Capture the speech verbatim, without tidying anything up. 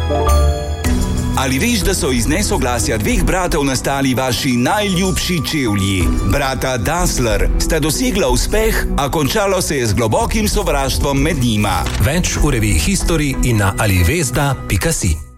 Ali veš, da so iz nesoglasja dveh bratov nastali vaši najljubši čevlji? Brata Dassler sta dosegla uspeh, a končalo se je z globokim sovraštvom med njima. Več v reviji History in na alivesda pika si.